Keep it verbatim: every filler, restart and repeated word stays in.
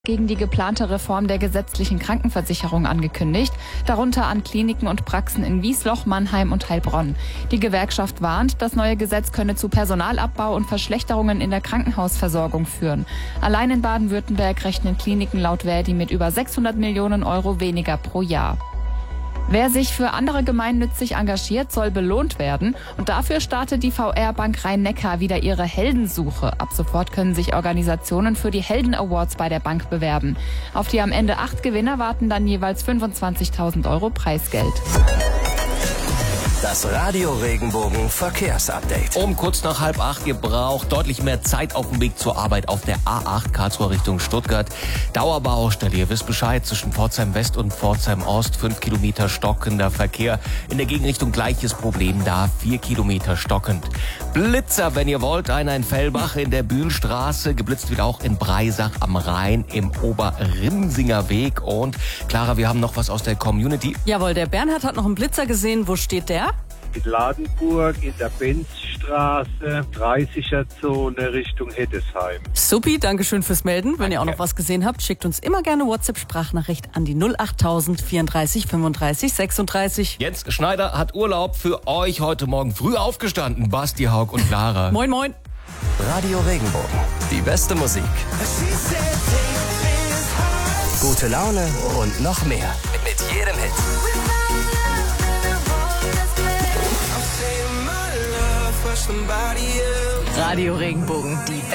Gegen die geplante Reform der gesetzlichen Krankenversicherung angekündigt, darunter an Kliniken und Praxen in Wiesloch, Mannheim und Heilbronn. Die Gewerkschaft warnt, das neue Gesetz könne zu Personalabbau und Verschlechterungen in der Krankenhausversorgung führen. Allein in Baden-Württemberg rechnen Kliniken laut Verdi mit über sechshundert Millionen Euro weniger pro Jahr. Wer sich für andere gemeinnützig engagiert, soll belohnt werden. Und dafür startet die V R-Bank Rhein-Neckar wieder ihre Heldensuche. Ab sofort können sich Organisationen für die Helden-Awards bei der Bank bewerben. Auf die am Ende acht Gewinner warten dann jeweils fünfundzwanzigtausend Euro Preisgeld. Das Radio Regenbogen Verkehrsupdate. Um kurz nach halb acht, ihr braucht deutlich mehr Zeit auf dem Weg zur Arbeit auf der A acht Karlsruhe Richtung Stuttgart. Dauerbaustelle, ihr wisst Bescheid, zwischen Pforzheim West und Pforzheim Ost, fünf Kilometer stockender Verkehr. In der Gegenrichtung gleiches Problem da, vier Kilometer stockend. Blitzer, wenn ihr wollt, einer in Fellbach in der Bühlstraße, geblitzt wird auch in Breisach am Rhein im Oberrimsinger Weg. Und Clara, wir haben noch was aus der Community. Jawohl, der Bernhard hat noch einen Blitzer gesehen. Wo steht der? In Ladenburg, in der Benzstraße, dreißiger Zone Richtung Heddesheim. Supi, dankeschön fürs Melden. Wenn ihr auch noch was gesehen habt, schickt uns immer gerne WhatsApp-Sprachnachricht an die null achttausend vierunddreißig fünfunddreißig sechsunddreißig. Jens Schneider hat Urlaub, für euch heute Morgen früh aufgestanden. Basti, Haug und Clara. Moin, moin. Radio Regenbogen, die beste Musik. Gute Laune und noch mehr. Mit jedem Hit. Radio Regenbogen, die